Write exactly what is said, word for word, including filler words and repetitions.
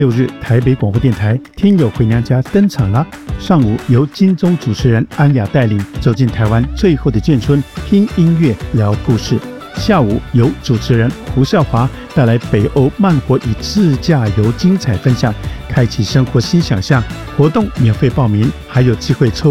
六日，台北广播电台《天有回娘家》登场了。上午由金钟主持人安雅带领走进台湾最后的眷村，听音乐聊故事。下午由主持人胡少华带来北欧慢活与自驾游精彩分享，开启生活新想象。活动免费报名，还有机会抽